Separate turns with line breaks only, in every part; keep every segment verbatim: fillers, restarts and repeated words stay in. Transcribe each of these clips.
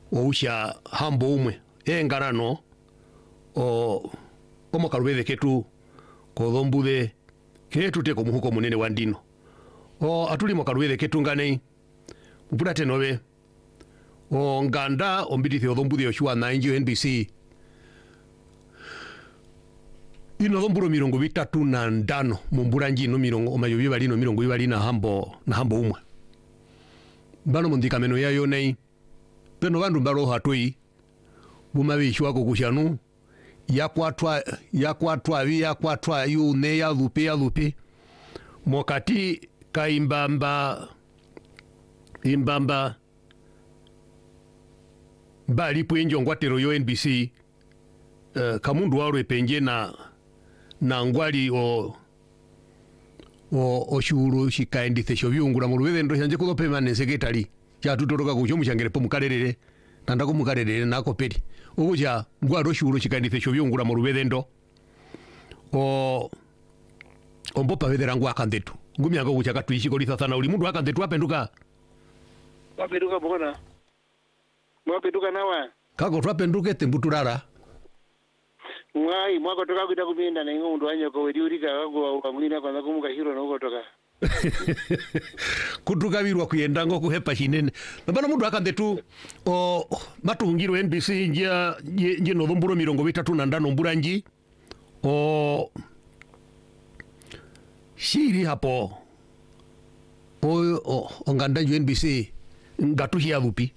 ousha hambo umwe engarano o omokalubethe ketu kothombude ketu teko muhuko munene wa ndino o atuli mokalubethe ketu nganei mpura tenobe o nganda ombitithi othombude oshua na N B C ino thomburo mirongo bitatu na ndano mumbura njino mirongo omayubi balino mirongo ibali na hambo na hambo umwe bano mundika meno yayo nei peno bandu mbalo hatoi bumabishwa ko kushanu yakwatwa yakwatwa bi yakwatwa yu ne ya lupe ya lupe mokati kaimbamba imbamba bali pwenjo ngwatero yo N B C uh, kamundu waro epenje na na ngwali o o oshuru shikaendithe sho byungura mu rubebe ndo cyanje kuzo permanent secretary ya tutoroka ku cyo mushangere po mukarerere nanda ko mukarerere nako peri uja ngwaro shuru shikaendithe sho byungura mu rubebe ndo o ombo pavedera ngwa kandetu ngumya ngo kuchaka tuishi kolitha sana uli mundu akandetu apenduka
wapenduka bona mwapenduka nawa
kako twapenduke tembuturara
mwai mwako toka kuita kuminda na ingo mundu wanyako wedi urika kako ukamwina kwanza kumuka hiro na uko toka
kutukabirwa kuyenda ngo kuhepa shinene nabana mundu akandetu o matungiro N B C njia nje no thomburo mirongo bitatu na ndano mburanji o shiri hapo o o onganda N B C ngatushi ya vupi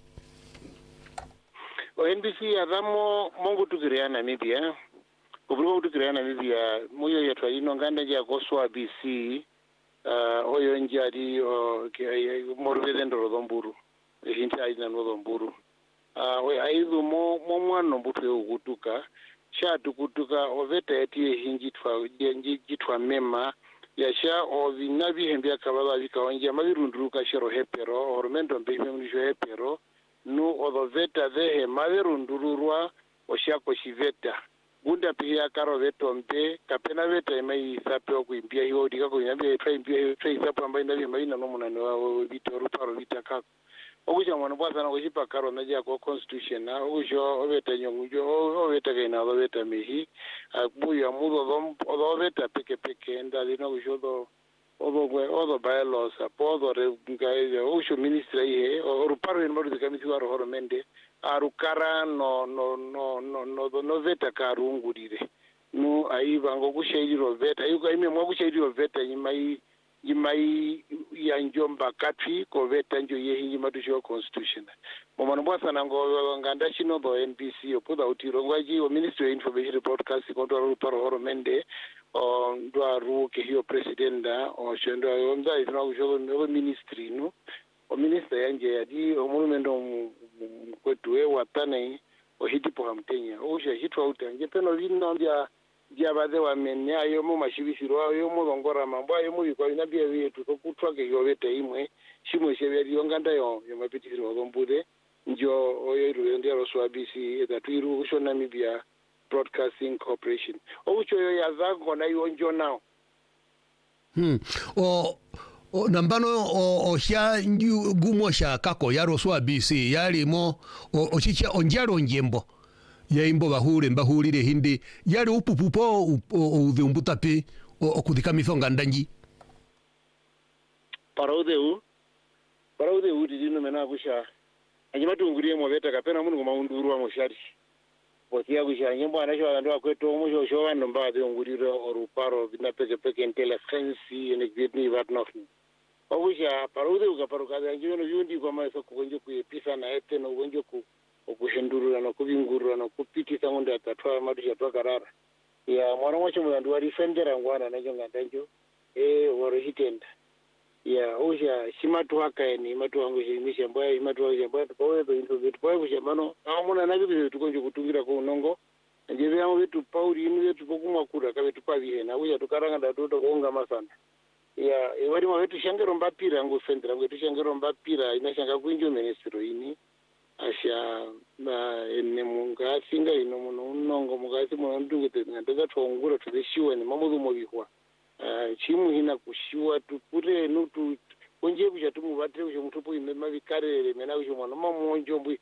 o N B C adamo mongo tukirea Namibia kubruko tukirea Namibia moyo yetu ino nganda ya Goswa B C uh, oyo njari o morweze ndo rodomburu hinti aina rodomburu uh, oyo aizu mo mo mwana mbuto ukutuka sha tukutuka oveta eti hinjitwa njitwa mema yasha ovina bihembya kababa bikaonje mabirunduruka shero hepero ormendo mbime mnisho hepero nu odoveta vehe maverundururwa oshako shiveta gunda pia karo veto mpe kapena veta mai sape okuimbia hiyo dika ko nyambe try impia try sape ambaye ndavi mai na nomu na wa vitoru paro vitaka okuja mwana bwaza na kujipa karo naja ko constitution na okujo oveta nyongujo oveta kaina oveta mehi abuya mudo dom oveta peke peke ndali no kujodo odo odo bylaws apodo re ngai osho ministry he o paro en modu kamisi waro horomende arukara no no no no no no veta karungurire no aiva ngokushairi roveta yuko ime mwakushairi roveta imai imai ya njomba katwi ko veta njo yehi matusho constitution momano bwasa nango nganda shino do N B C opoda utiro ngwaji o ministry of information broadcast control paro horomende o ndo ruke hiyo presidenta o shendo yonda isina kushodo no ministry no o minister yanje yadi o monumento kwetu we watane o hitipo hamtenya o sha hitwa utanje peno vino ndia dia bade wa menya yo mo mashibisiro yo mo ngora mambo yo mu bikwa ina bia yetu ko kutwa ke yo bete imwe shimwe shebya yo nganda yo yo mapitiro gombude njo oyo iru ndia roswa B C that we ru sho Namibia Broadcasting Corporation ocho yo yazago na yo njo now
hmm o o nambano o o sha nju gumo sha kako yaro swa B C yali mo o, o chicha onjaro njembo ya imbo bahure mbahurire hindi yali upupupo o udhumbutapi o kudika mithonga ndanji
paraude u paraude u dino mena kusha anyimatu nguriye mo beta kapena mungu maunduru wa moshari potia kusha nyembo anasho ando akweto musho sho wando mbade nguriro oruparo bina peke peke ntela sensi ene gidni vatnof okusha paraude ukaparuka anjino yundi kwa maso kugonje kuepisa na ete no gonje ku okuhendurura no kubingurura no kupitisa ngonde atatwa madusha twakarara ya mwana wacho mwandu wari fendera ngwana najo ngandanjo e woro hitenda ya osha shimatu hakaeni matu wangu shimisha mbaya matu wangu mbaya kwa to into bit kwa kushambano amuna na bibi tukonje kutungira ko nongo njebe yamu bitu pauri inu bitu pokuma kura kabe tupavihe na uya tukaranga ndatoto kuonga masana ya e wari mwa bitu shangero mbapira ngo fendera ngo tushangero mbapira inashanga kuinjo ministry ini asha na ene munga singa ino muno nongo mugati muno ndungete ngandeza tongura tuzishiwe ni mamudu mobihwa uh, chimu hina kushiwa tukure nutu onje buja tumubatire buja mutupo imema bikarere mena buja mwana mamonjo mbu